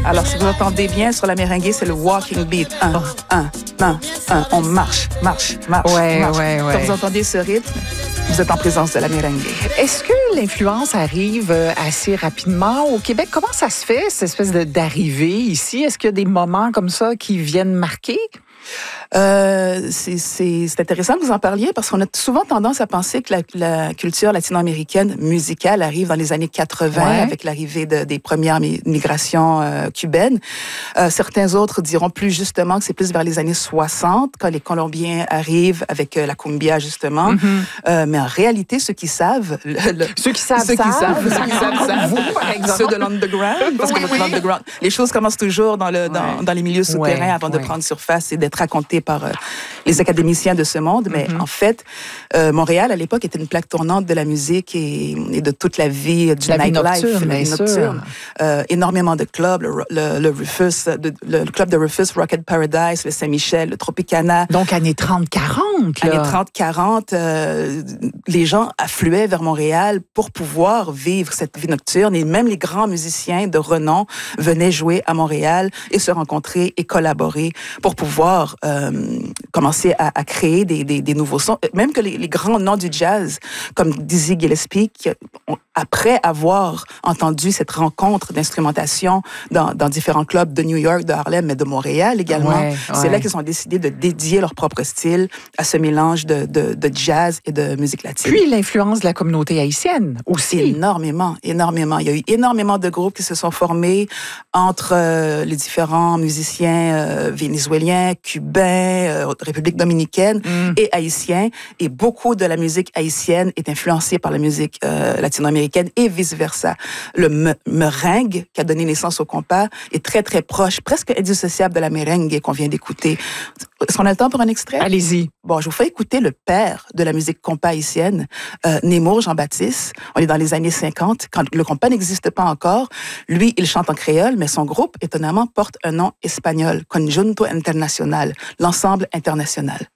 Alors, si vous entendez bien sur la merengue, c'est le walking beat. 1, 1, 1. On marche. Ouais. Quand vous entendez ce rythme, vous êtes en présence de la merengue. Est-ce que l'influence arrive assez rapidement au Québec? Comment ça se fait, cette espèce d'arrivée ici? Est-ce qu'il y a des moments comme ça qui viennent marquer? C'est intéressant que vous en parliez parce qu'on a souvent tendance à penser que la culture latino-américaine musicale arrive dans les années 80 avec l'arrivée des premières migrations cubaines. Certains autres diront plus justement que c'est plus vers les années 60 quand les Colombiens arrivent avec la cumbia justement. Mais en réalité, ceux qui savent, ceux qui savent, vous, par exemple, ceux de l'underground, parce que l'underground, les choses commencent toujours dans les milieux souterrains avant de prendre surface et d'être racontées par les académiciens de ce monde. Mais en fait, Montréal, à l'époque, était une plaque tournante de la musique et de toute la vie du nightlife, la vie nocturne. Énormément de clubs, le Rufus, le club de Rufus, Rocket Paradise, le Saint-Michel, le Tropicana. Donc, années 30-40. Années 30-40, les gens affluaient vers Montréal pour pouvoir vivre cette vie nocturne et même les grands musiciens de renom venaient jouer à Montréal et se rencontrer et collaborer pour pouvoir commencer à créer des nouveaux sons. Même que les grands noms du jazz, comme Dizzy Gillespie, après avoir entendu cette rencontre d'instrumentation dans différents clubs de New York, de Harlem, mais de Montréal également, c'est là qu'ils ont décidé de dédier leur propre style à ce mélange de jazz et de musique latine. Puis l'influence de la communauté haïtienne aussi. Énormément. Il y a eu énormément de groupes qui se sont formés entre les différents musiciens vénézuéliens, cubains, République dominicaine et haïtiens. Et beaucoup de la musique haïtienne est influencée par la musique latino-américaine et vice-versa. Le merengue, qui a donné naissance au compas, est très, très proche, presque indissociable de la merengue qu'on vient d'écouter. Est-ce qu'on a le temps pour un extrait? Allez-y. Bon, je vous fais écouter le père de la musique compas haïtienne, Nemours Jean-Baptiste. On est dans les années 50, quand le compas n'existe pas encore. Lui, il chante en créole, mais son groupe, étonnamment, porte un nom espagnol, Conjunto Internacional, l'ensemble international.